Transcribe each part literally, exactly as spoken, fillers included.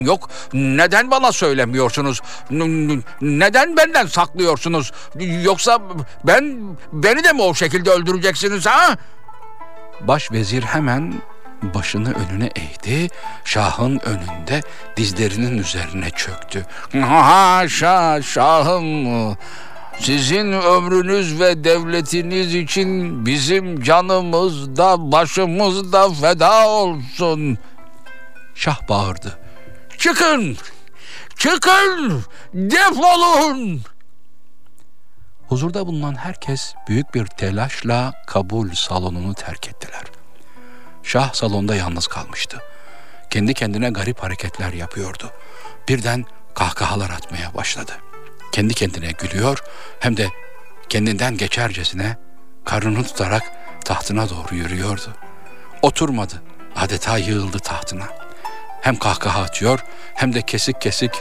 yok? Neden bana söylemiyorsunuz? N- n- Neden benden saklıyorsunuz? Yoksa ben beni de mi o şekilde öldüreceksiniz ha? Başvezir hemen başını önüne eğdi, şahın önünde dizlerinin üzerine çöktü. Haşa şahım, sizin ömrünüz ve devletiniz için bizim canımız da başımız da feda olsun. Şah bağırdı. Çıkın! Çıkın! Defolun! Huzurda bulunan herkes büyük bir telaşla kabul salonunu terk ettiler. Şah salonda yalnız kalmıştı. Kendi kendine garip hareketler yapıyordu. Birden kahkahalar atmaya başladı. Kendi kendine gülüyor, hem de kendinden geçercesine karnını tutarak tahtına doğru yürüyordu. Oturmadı, adeta yığıldı tahtına. Hem kahkaha atıyor hem de kesik kesik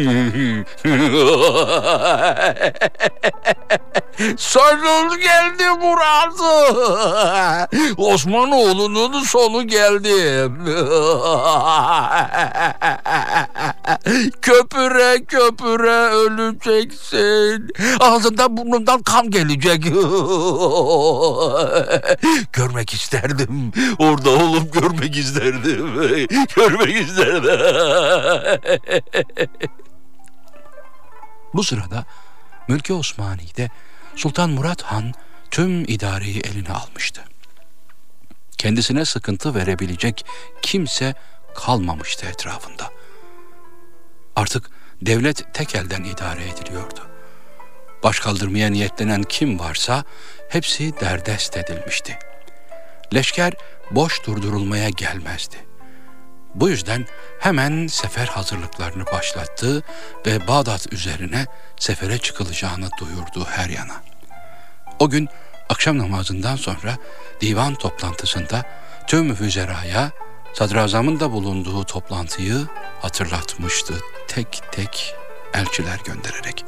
sonun geldi Murat. Osmanoğlu'nun sonu geldi. Köpüre köpüre öleceksin. Ağzından burnundan kan gelecek. Görmek isterdim. Orada olup görmek isterdim. Görmek isterdim. Bu sırada Mülk-i Osmani'de Sultan Murat Han tüm idareyi eline almıştı. Kendisine sıkıntı verebilecek kimse kalmamıştı etrafında. Artık devlet tek elden idare ediliyordu. Baş kaldırmaya niyetlenen kim varsa hepsi derdest edilmişti. Leşker boş durdurulmaya gelmezdi. Bu yüzden hemen sefer hazırlıklarını başlattı ve Bağdat üzerine sefere çıkılacağını duyurdu her yana. O gün akşam namazından sonra divan toplantısında tüm füzeraya sadrazamın da bulunduğu toplantıyı hatırlatmıştı tek tek elçiler göndererek.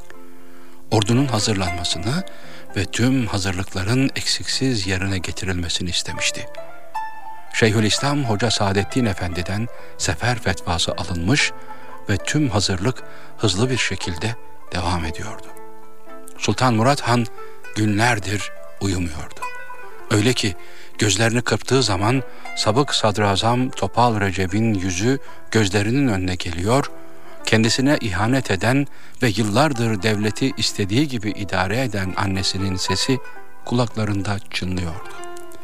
Ordunun hazırlanmasını ve tüm hazırlıkların eksiksiz yerine getirilmesini istemişti. Şeyhülislam Hoca Saadettin Efendi'den sefer fetvası alınmış ve tüm hazırlık hızlı bir şekilde devam ediyordu. Sultan Murat Han günlerdir uyumuyordu. Öyle ki gözlerini kırptığı zaman sabık sadrazam Topal Recep'in yüzü gözlerinin önüne geliyor, kendisine ihanet eden ve yıllardır devleti istediği gibi idare eden annesinin sesi kulaklarında çınlıyordu.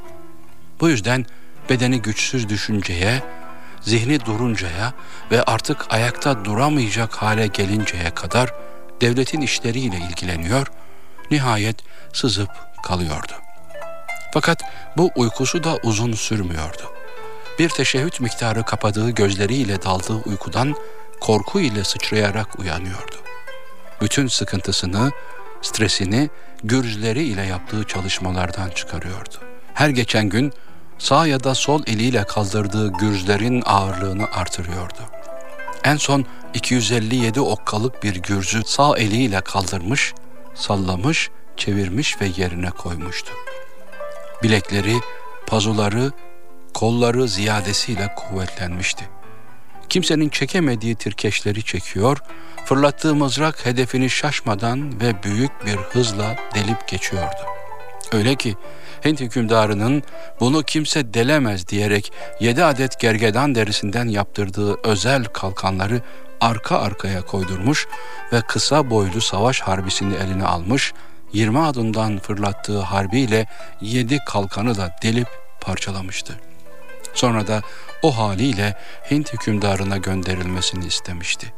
Bu yüzden bedeni güçsüz düşünceye, zihni duruncaya ve artık ayakta duramayacak hale gelinceye kadar devletin işleriyle ilgileniyor, nihayet sızıp kalıyordu. Fakat bu uykusu da uzun sürmüyordu. Bir teşehhüt miktarı kapadığı gözleriyle daldığı uykudan korku ile sıçrayarak uyanıyordu. Bütün sıkıntısını, stresini gürzleri ile yaptığı çalışmalardan çıkarıyordu. Her geçen gün sağ ya da sol eliyle kaldırdığı gürzlerin ağırlığını artırıyordu. En son iki yüz elli yedi okkalık bir gürzü sağ eliyle kaldırmış, sallamış, çevirmiş ve yerine koymuştu. Bilekleri, pazuları, kolları ziyadesiyle kuvvetlenmişti. Kimsenin çekemediği tirkeşleri çekiyor, fırlattığı mızrak hedefini şaşmadan ve büyük bir hızla delip geçiyordu. Öyle ki Hint hükümdarının bunu kimse delemez diyerek yedi adet gergedan derisinden yaptırdığı özel kalkanları arka arkaya koydurmuş ve kısa boylu savaş harbisini eline almış, yirmi adımdan fırlattığı harbiyle yedi kalkanı da delip parçalamıştı. Sonra da o haliyle Hint hükümdarına gönderilmesini istemişti.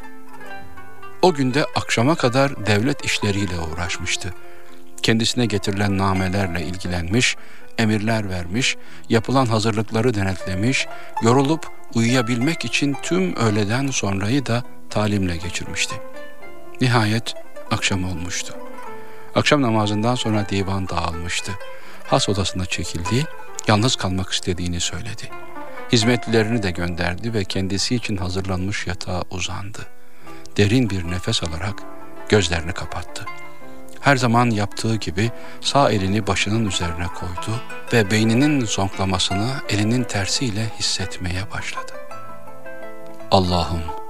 O günde akşama kadar devlet işleriyle uğraşmıştı. Kendisine getirilen namelerle ilgilenmiş, emirler vermiş, yapılan hazırlıkları denetlemiş, yorulup uyuyabilmek için tüm öğleden sonrayı da talimle geçirmişti. Nihayet akşam olmuştu. Akşam namazından sonra divan dağılmıştı. Has odasına çekildi, yalnız kalmak istediğini söyledi. Hizmetlilerini de gönderdi ve kendisi için hazırlanmış yatağa uzandı. Derin bir nefes alarak gözlerini kapattı. Her zaman yaptığı gibi sağ elini başının üzerine koydu ve beyninin zonklamasını elinin tersiyle hissetmeye başladı. Allah'ım